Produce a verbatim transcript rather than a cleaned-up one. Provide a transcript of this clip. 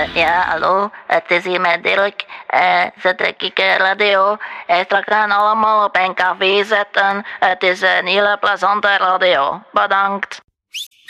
Eh, ja, hallo, het is hier met Dirk. Eh, zet ik uh, radio. Uh, straks gaan allemaal op een café zetten. Het is een hele plezante radio. Bedankt.